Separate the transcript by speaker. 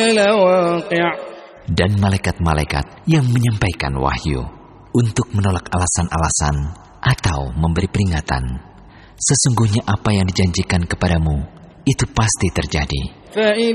Speaker 1: Dan malaikat-malaikat yang menyampaikan wahyu untuk menolak alasan-alasan atau memberi peringatan. Sesungguhnya apa yang dijanjikan kepadamu itu pasti terjadi.